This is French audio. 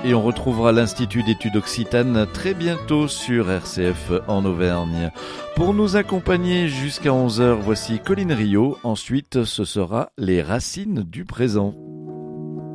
Et on retrouvera l'Institut d'études occitanes très bientôt sur RCF en Auvergne. Pour nous accompagner jusqu'à 11h, voici Colline Rio. Ensuite, ce sera les racines du présent.